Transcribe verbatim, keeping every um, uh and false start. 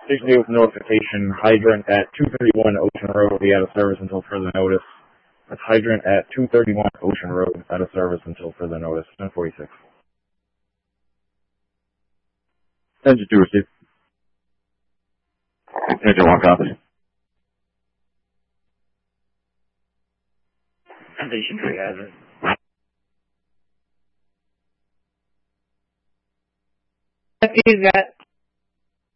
Station eight with notification, hydrant at two thirty-one Ocean Road will be out of service until further notice. That's hydrant at two thirty-one Ocean Road, out of service until further notice. ten forty-six. Engine two received. Engine one copy. Station three has it. He's got